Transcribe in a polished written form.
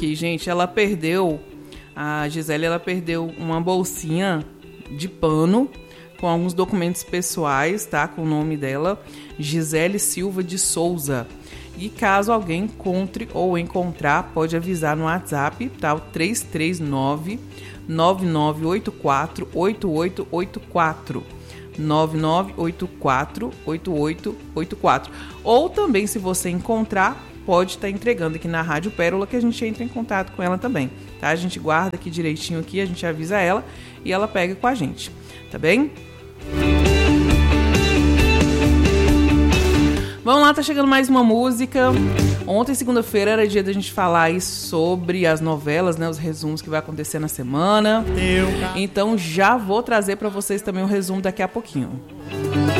aqui, gente. A Gisele, ela perdeu uma bolsinha de pano com alguns documentos pessoais, tá? Com o nome dela, Gisele Silva de Souza. E caso alguém encontre ou encontrar, pode avisar no WhatsApp, tá? O 339-9984-8884. 9984-8884. Ou também, se você encontrar, pode estar entregando aqui na Rádio Pérola, que a gente entra em contato com ela também, tá? A gente guarda aqui direitinho aqui, a gente avisa ela e ela pega com a gente, tá bem? Vamos lá, tá chegando mais uma música. Ontem, segunda-feira, era dia da gente falar aí sobre as novelas, né? Os resumos que vai acontecer na semana. Então já vou trazer pra vocês também um resumo daqui a pouquinho.